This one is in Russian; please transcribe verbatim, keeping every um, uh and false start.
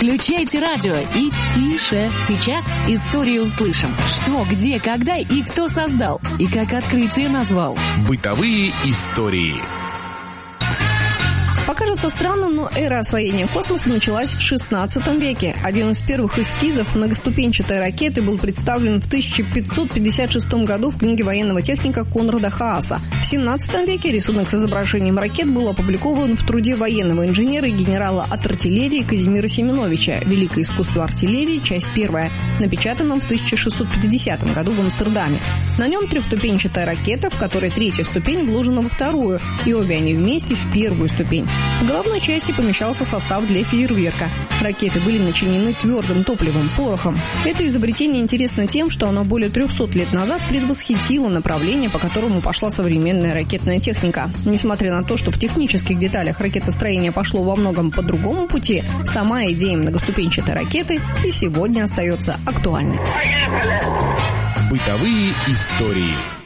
Включайте радио и тише. Сейчас историю услышим. Что, где, когда и кто создал. И как открытие назвал. Бытовые истории. Покажется странным, но эра освоения космоса началась в шестнадцатом веке. Один из первых эскизов многоступенчатой ракеты был представлен в тысяча пятьсот пятьдесят шестом году в книге военного техника Конрада Хааса. В семнадцатом веке рисунок с изображением ракет был опубликован в труде военного инженера и генерала от артиллерии Казимира Семеновича «Великое искусство артиллерии. Часть первая», напечатанном в тысяча шестьсот пятидесятом году в Амстердаме. На нем трехступенчатая ракета, в которой третья ступень вложена во вторую, и обе они вместе в первую ступень. В головной части помещался состав для фейерверка. Ракеты были начинены твердым топливом, порохом. Это изобретение интересно тем, что оно более трехсот лет назад предвосхитило направление, по которому пошла современная ракетная техника. Несмотря на то, что в технических деталях ракетостроение пошло во многом по другому пути, сама идея многоступенчатой ракеты и сегодня остается актуальной. Бытовые истории.